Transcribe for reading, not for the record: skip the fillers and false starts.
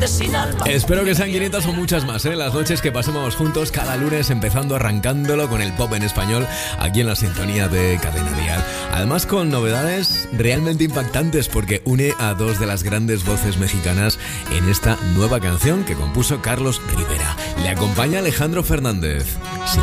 gente sin alma. Espero que sean 500 o muchas más, ¿eh? Las noches que pasemos juntos cada lunes, arrancándolo con el pop en español, aquí en la sintonía de Cadena Dial. Además, con novedades realmente impactantes, porque une a dos de las grandes voces mexicanas en esta nueva canción que compuso Carlos Rivera. Le acompaña Alejandro Fernández.